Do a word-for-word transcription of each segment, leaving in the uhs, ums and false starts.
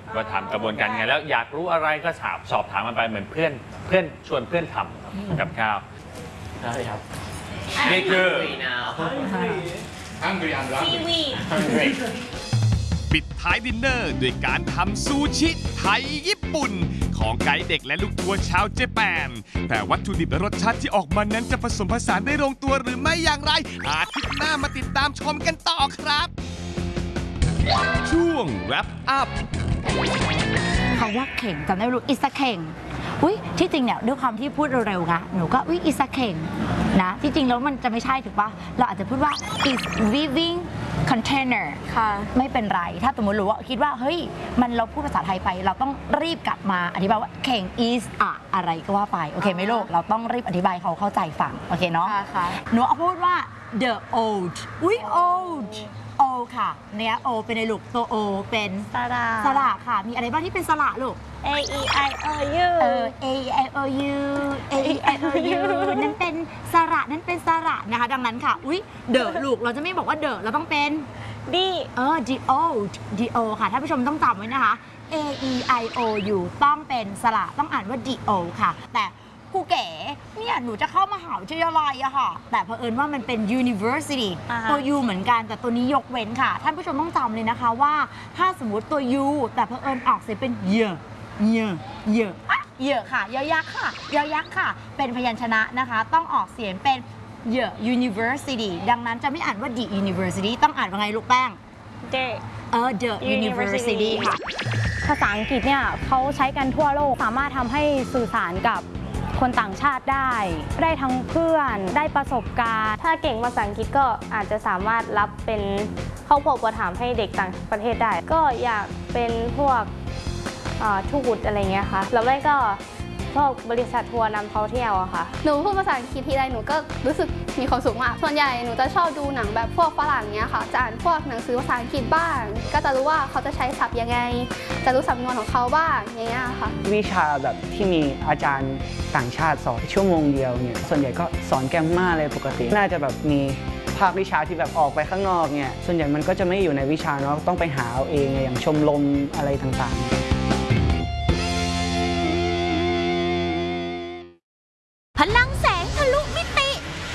ว่าทำกระบวนการไงแล้วอยากรู้อะไรก็ถามสอบถามมันไปเหมือนเพื่อนเพื่อนชวนเพื่อนทำกับข้าวได้ครับนี่คือ Hungry and hungry ปิดท้ายดินเนอร์ด้วยการทำซูชิไทยญี่ปุ่นของไกด์เด็กและลูกทัวร์ชาวเจแปนแต่วัตถุดิบและรสชาติที่ออกมานั้นจะผสมผสานได้ลงตัวหรือไม่อย่างไรอาทิตย์หน้ามาติดตามชมกันต่อครับช่วง wrap up เขาว่าเข่งจำได้รู้อิสเข่งอุ้ยที่จริงเนี่ยด้วยความที่พูดเร็วๆไงหนูก็อุ้ยอิสเข่งนะที่จริงแล้วมันจะไม่ใช่ถูกปะเราอาจจะพูดว่า is living container ค่ะไม่เป็นไรถ้าสมมติรู้ว่าคิดว่าเฮ้ยมันเราพูดภาษาไทยไปเราต้องรีบกลับมาอธิบายว่าเข่ง is อะอะไรก็ว่าไปโอเคไหมลูกเราต้องรีบอธิบายเขาเข้าใจฟังโอเคเนาะหนูเอาพูดว่า the old อุ้ย oldโอค่ะเนี่ยโอเป็นในลูกตัวโอเป็นสระสระค่ะมีอะไรบ้างที่เป็นสระลูก A E I O U เออ A E I O U A E I O U นั่นเป็นสระนั่นเป็นสระนะคะดังนั้นค่ะอุ๊ยเดอะลูกเราจะไม่บอกว่าเดอะเราต้องเป็น D เออ the old the o ค่ะท่านผู้ชมต้องจำไว้นะคะ A E I O U ต้องเป็นสระต้องอ่านว่า the o ค่ะแต่ครูเก๋เนี่ยหนูจะเข้ามหาวิทยาลัยอะค่ะแต่เผอิญว่ามันเป็น university ตัว U เหมือนกันแต่ตัวนี้ยกเว้นค่ะท่านผู้ชมต้องจำเลยนะคะว่าถ้าสมมติตัว U แต่เผอิญออกเสียงเป็นเยอะเยอะเยอะเยอะค่ะยอยักษ์ค่ะยอยักษ์ค่ะเป็นพยัญชนะนะคะต้องออกเสียงเป็นเยอะ university ดังนั้นจะไม่อ่านว่า the university ต้องอ่านว่าไงลูกแป้ง The เออ the university ค่ะภาษาอังกฤษเนี่ยเขาใช้กันทั่วโลกสามารถทำให้สื่อสารกับคนต่างชาติได้ได้ทั้งเพื่อนได้ประสบการณ์ถ้าเก่งภาษาอังกฤษก็อาจจะสามารถรับเป็นครอบครัวอุปถัมภ์ให้เด็กต่างประเทศได้ก็อยากเป็นพวกทูตอะไรเงี้ยค่ะแล้วไม่ก็พวกบริษัททัวร์นำเขาเที่ยวอะค่ะหนูพูดภาษาอังกฤษทีไรหนูก็รู้สึกมีความสุขมากส่วนใหญ่หนูจะชอบดูหนังแบบพวกฝรั่งเนี้ยค่ะจะอ่านพวกหนังสือภาษาอังกฤษบ้างก็จะรู้ว่าเขาจะใช้ศัพท์ยังไงจะรู้สำนวนของเขาบ้างอย่างเงี้ยค่ะวิชาแบบที่มีอาจารย์ต่างชาติสอนชั่วโมงเดียวเนี่ยส่วนใหญ่ก็สอนแกรมมาเลยปกติน่าจะแบบมีภาควิชาที่แบบออกไปข้างนอกเนี่ยส่วนใหญ่มันก็จะไม่อยู่ในวิชาเนาะต้องไปหาเอาเองอย่างชมรมอะไรต่างๆพลังแสงทะลุมิติ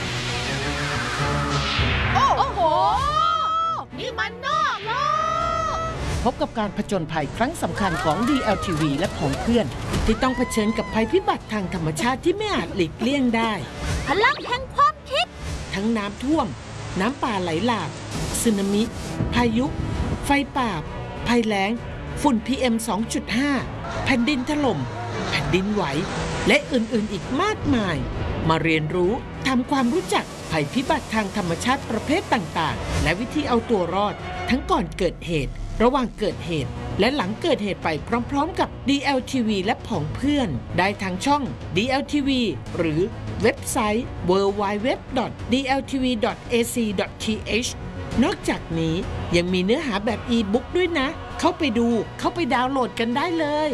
โอ้โหนี่มันนอกโลกพบกับการผจญภัยครั้งสำคัญของ ดี แอล ที วี และของเพื่อนที่ต้องเผชิญกับภัยพิบัติทางธรรมชาติที่ไม่อาจหลีกเลี่ยงได้พลังแห่งความคิดทั้งน้ำท่วมน้ำป่าไหลหลากสึนามิพายุไฟป่าภัยแล้งฝุ่น พี เอ็ม สองจุดห้า แผ่นดินถล่มแผ่นดินไหวและอื่นๆอีกมากมายมาเรียนรู้ทำความรู้จักภัยพิบัติทางธรรมชาติประเภทต่างๆและวิธีเอาตัวรอดทั้งก่อนเกิดเหตุระหว่างเกิดเหตุและหลังเกิดเหตุไปพร้อมๆกับ ดี แอล ที วี และผองเพื่อนได้ทางช่อง ดี แอล ที วี หรือเว็บไซต์ ดับเบิลยู ดับเบิลยู ดับเบิลยู ดอท ดี แอล ที วี ดอท เอ ซี ดอท ที เอช นอกจากนี้ยังมีเนื้อหาแบบอีบุ๊กด้วยนะเข้าไปดูเข้าไปดาวน์โหลดกันได้เลย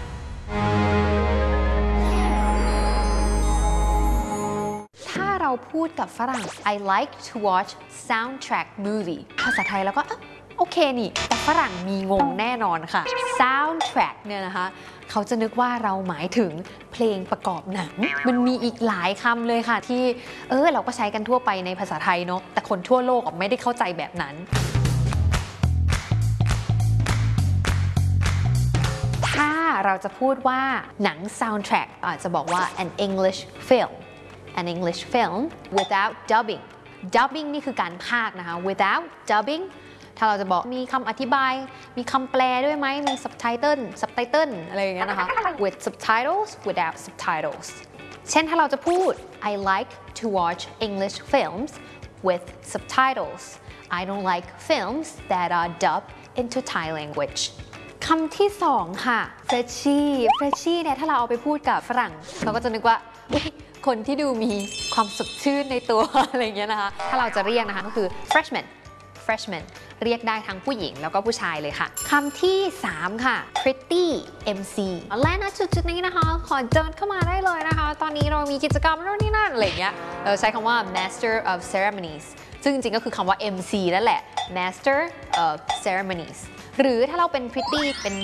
ถ้าเราพูดกับฝรั่ง I like to watch soundtrack movie ภาษาไทยแล้วก็โอเคนี่แต่ฝรั่งมีงงแน่นอนค่ะ soundtrack เนี่ยนะคะเขาจะนึกว่าเราหมายถึงเพลงประกอบหนังมันมีอีกหลายคำเลยค่ะที่เออเราก็ใช้กันทั่วไปในภาษาไทยเนาะแต่คนทั่วโลกไม่ได้เข้าใจแบบนั้นถ้าเราจะพูดว่าหนัง soundtrack อาจจะบอกว่า an English film an English film without dubbing dubbing นี่คือการพากย์นะคะ without dubbing ถ้าเราจะบอกมีคำอธิบายมีคำแปลด้วยไหมมี subtitle subtitle อะไรอย่างเงี้ยนะคะ with subtitles without subtitles เช่นถ้าเราจะพูด I like to watch English films with subtitles I don't like films that are dubbed into Thai language คำที่สองค่ะ freshie freshie เนี่ยถ้าเราเอาไปพูดกับฝรั่งเราก็จะนึกว่าคนที่ดูมีความสดชื่นในตัว อะไรอย่างเงี้ยนะคะถ้าเราจะเรียกนะคะก็คือ freshman freshman เรียกได้ทั้งผู้หญิงแล้วก็ผู้ชายเลยค่ะคำที่สามค่ะ pretty เอ็ม ซี และณจุดๆนี้นะคะขอเดินเข้ามาได้เลยนะคะตอนนี้เรามีกิจกรรมโน่นนี่นั่นอะไรอย่างเงี้ยเราใช้คำว่า master of ceremonies ซึ่งจริงๆก็คือคำว่า เอ็ม ซี นั่นแหละ master of ceremonies หรือถ้าเราเป็น pretty เป็น